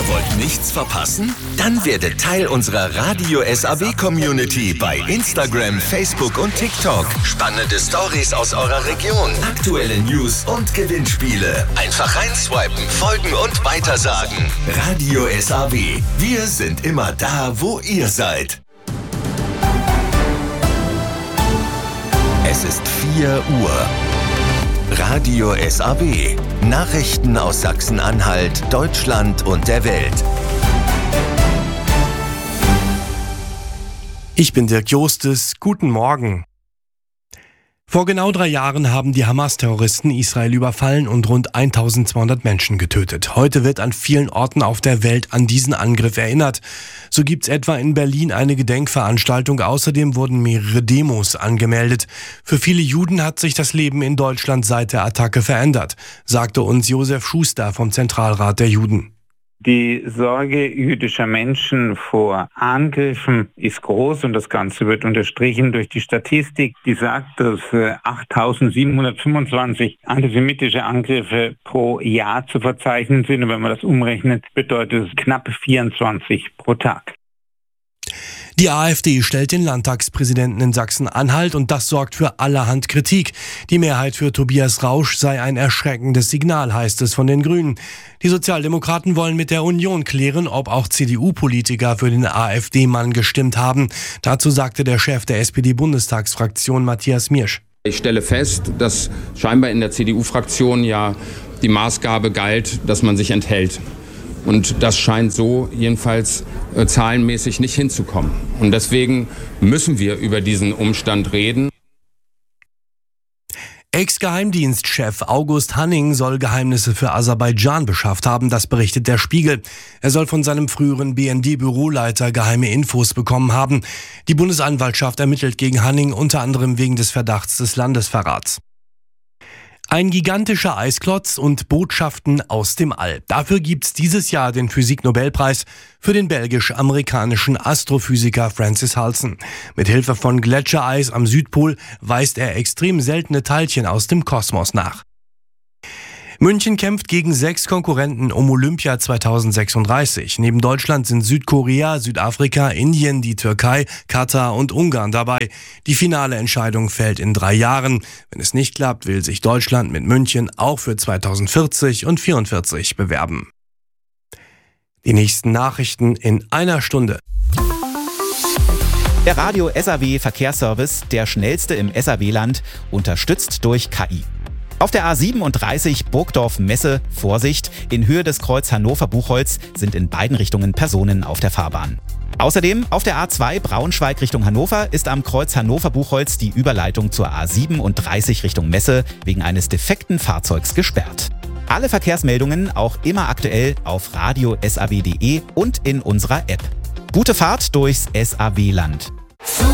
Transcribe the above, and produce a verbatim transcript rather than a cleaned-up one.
Ihr wollt nichts verpassen? Dann werdet Teil unserer Radio S A W-Community bei Instagram, Facebook und TikTok. Spannende Stories aus eurer Region, aktuelle News und Gewinnspiele. Einfach reinswipen, folgen und weitersagen. Radio S A W. Wir sind immer da, wo ihr seid. Es ist vier Uhr. Radio S A W. Nachrichten aus Sachsen-Anhalt, Deutschland und der Welt. Ich bin Dirk Jostes. Guten Morgen. Vor genau drei Jahren haben die Hamas-Terroristen Israel überfallen und rund eintausendzweihundert Menschen getötet. Heute wird an vielen Orten auf der Welt an diesen Angriff erinnert. So gibt's etwa in Berlin eine Gedenkveranstaltung. Außerdem wurden mehrere Demos angemeldet. Für viele Juden hat sich das Leben in Deutschland seit der Attacke verändert, sagte uns Josef Schuster vom Zentralrat der Juden. Die Sorge jüdischer Menschen vor Angriffen ist groß und das Ganze wird unterstrichen durch die Statistik, die sagt, dass achttausendsiebenhundertfünfundzwanzig antisemitische Angriffe pro Jahr zu verzeichnen sind. Und wenn man das umrechnet, bedeutet es knapp vierundzwanzig pro Tag. Die AfD stellt den Landtagspräsidenten in Sachsen-Anhalt und das sorgt für allerhand Kritik. Die Mehrheit für Tobias Rausch sei ein erschreckendes Signal, heißt es von den Grünen. Die Sozialdemokraten wollen mit der Union klären, ob auch C D U-Politiker für den AfD-Mann gestimmt haben. Dazu sagte der Chef der S P D-Bundestagsfraktion Matthias Miersch. Ich stelle fest, dass scheinbar in der C D U-Fraktion ja die Maßgabe galt, dass man sich enthält. Und das scheint so jedenfalls äh, zahlenmäßig nicht hinzukommen. Und deswegen müssen wir über diesen Umstand reden. Ex-Geheimdienstchef August Hanning soll Geheimnisse für Aserbaidschan beschafft haben, das berichtet der Spiegel. Er soll von seinem früheren B N D-Büroleiter geheime Infos bekommen haben. Die Bundesanwaltschaft ermittelt gegen Hanning unter anderem wegen des Verdachts des Landesverrats. Ein gigantischer Eisklotz und Botschaften aus dem All. Dafür gibt's dieses Jahr den Physiknobelpreis für den belgisch-amerikanischen Astrophysiker Francis Halsen. Mit Hilfe von Gletschereis am Südpol weist er extrem seltene Teilchen aus dem Kosmos nach. München kämpft gegen sechs Konkurrenten um Olympia zweitausendsechsunddreißig. Neben Deutschland sind Südkorea, Südafrika, Indien, die Türkei, Katar und Ungarn dabei. Die finale Entscheidung fällt in drei Jahren. Wenn es nicht klappt, will sich Deutschland mit München auch für zweitausendvierzig und vierundvierzig bewerben. Die nächsten Nachrichten in einer Stunde. Der Radio S A W Verkehrsservice, der schnellste im S A W-Land, unterstützt durch K I. Auf der A siebenunddreißig Burgdorf-Messe, Vorsicht, in Höhe des Kreuz Hannover-Buchholz sind in beiden Richtungen Personen auf der Fahrbahn. Außerdem auf der A zwei Braunschweig Richtung Hannover ist am Kreuz Hannover-Buchholz die Überleitung zur A siebenunddreißig Richtung Messe wegen eines defekten Fahrzeugs gesperrt. Alle Verkehrsmeldungen auch immer aktuell auf radio punkt s a w punkt d e und in unserer App. Gute Fahrt durchs S A W-Land.